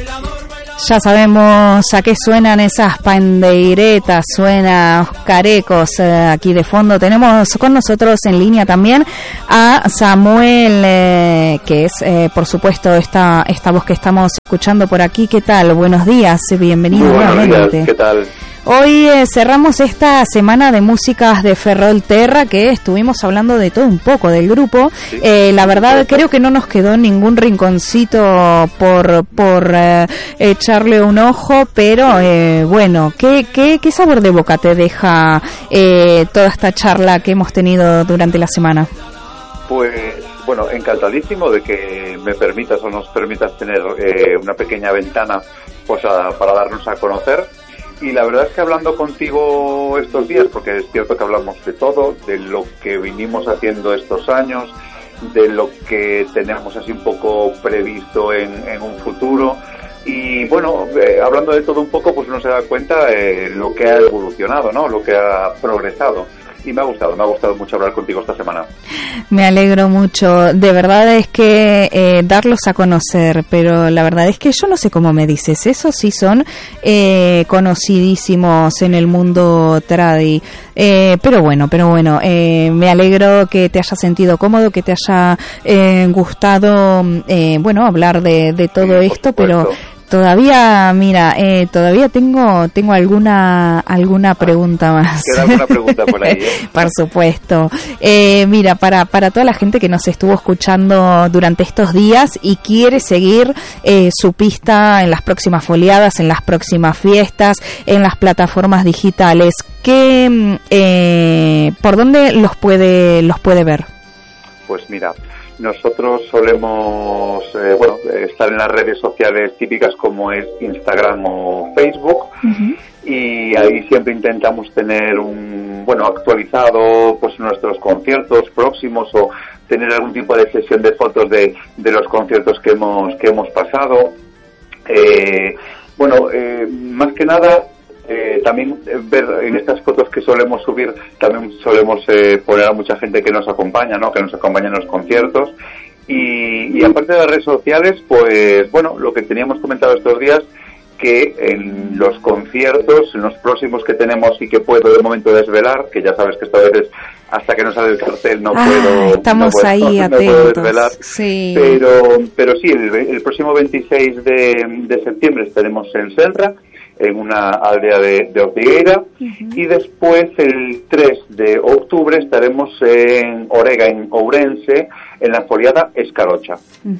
Ya sabemos a qué suenan esas pandeiretas, suena Oscarecos aquí de fondo. Tenemos con nosotros en línea también a Samuel, que es por supuesto esta voz que estamos escuchando por aquí. ¿Qué tal? Buenos días, bienvenido nuevamente. Buenos días, ¿qué tal? Hoy cerramos esta semana de músicas de Ferrolterra, que estuvimos hablando de todo un poco del grupo. Sí, la verdad creo que no nos quedó ningún rinconcito por echarle un ojo, pero bueno, ¿qué sabor de boca te deja toda esta charla que hemos tenido durante la semana? Pues bueno, encantadísimo de que me permitas o nos permitas tener una pequeña ventana pues para darnos a conocer. Y la verdad es que hablando contigo estos días, porque es cierto que hablamos de todo, de lo que vinimos haciendo estos años, de lo que tenemos así un poco previsto en un futuro, y bueno, hablando de todo un poco, pues uno se da cuenta lo que ha evolucionado, ¿no? Lo que ha progresado. Y me ha gustado mucho hablar contigo esta semana. Me alegro mucho, de verdad es que darlos a conocer, pero la verdad es que yo no sé cómo me dices, esos sí son conocidísimos en el mundo tradi, pero bueno, me alegro que te haya sentido cómodo, que te haya gustado, bueno, hablar de todo esto, pero todavía, mira, todavía tengo alguna pregunta más. ¿Queda alguna pregunta por ahí? Por supuesto. Mira, para toda la gente que nos estuvo escuchando durante estos días y quiere seguir su pista en las próximas foliadas, en las próximas fiestas, en las plataformas digitales, ¿por dónde los puede ver? Pues mira, nosotros solemos estar en las redes sociales típicas como es Instagram o Facebook, y ahí siempre intentamos tener actualizado pues nuestros conciertos próximos o tener algún tipo de sesión de fotos de los conciertos que hemos pasado. Más que nada también ver en estas fotos que solemos subir, también solemos poner a mucha gente que nos acompaña, ¿no? Que nos acompaña en los conciertos, y aparte de las redes sociales, pues bueno, lo que teníamos comentado estos días, que en los conciertos, en los próximos que tenemos y que puedo de momento desvelar, que ya sabes que esto a veces hasta que no sale el cartel no puedo, estamos ahí atentos, no puedo desvelar, sí. pero sí, el próximo 26 de septiembre estaremos en Senra, en una aldea de Ortigueira, y después el 3 de octubre estaremos en Orega, en Ourense, en la foliada Escarocha.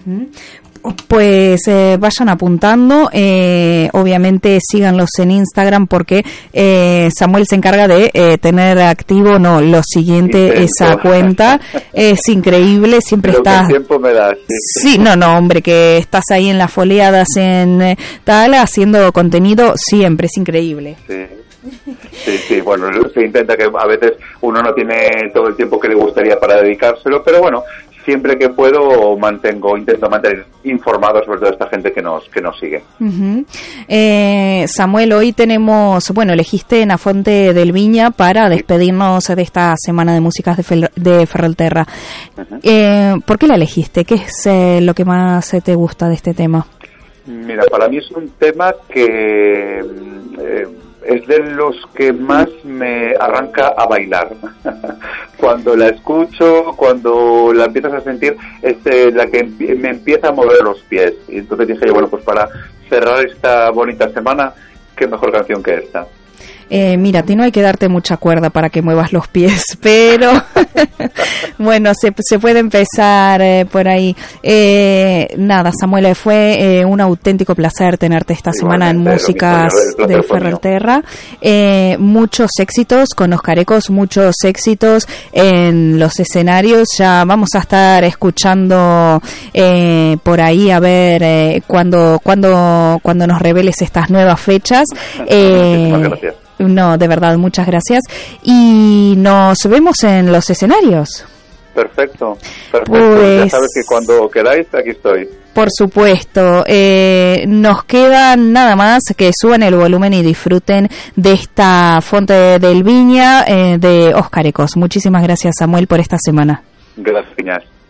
Pues vayan apuntando, obviamente síganlos en Instagram, porque Samuel se encarga de tener activo lo siguiente, esa cuenta. Es increíble, siempre estás. ¿Qué tiempo me das? Sí, hombre, que estás ahí en las foliadas en tal, haciendo contenido, siempre es increíble. Sí, bueno, se intenta, que a veces uno no tiene todo el tiempo que le gustaría para dedicárselo, pero bueno, siempre que puedo intento mantener informado sobre toda esta gente que nos sigue. Samuel, hoy elegiste Nafonte del Viña para despedirnos de esta semana de músicas de Ferrolterra. ¿Por qué la elegiste? ¿Qué es lo que más te gusta de este tema? Mira, para mí es un tema que es de los que más me arranca a bailar. Cuando la escucho, cuando la empiezas a sentir, es la que me empieza a mover los pies. Y entonces dije yo, pues para cerrar esta bonita semana, qué mejor canción que esta. Mira, a ti no hay que darte mucha cuerda para que muevas los pies, pero bueno, se puede empezar por ahí. Nada, Samuel, fue un auténtico placer tenerte esta semana en Músicas de Ferrolterra. Muchos éxitos con Oscarecos, muchos éxitos en los escenarios. Ya vamos a estar escuchando por ahí, a ver cuando nos reveles estas nuevas fechas. Muchísimas gracias. No, de verdad, muchas gracias. Y nos vemos en los escenarios. Perfecto. Pues, ya sabes que cuando queráis, aquí estoy. Por supuesto. Nos queda nada más que suban el volumen y disfruten de esta Fonte del Viña de Oscarecos. Muchísimas gracias, Samuel, por esta semana. Gracias.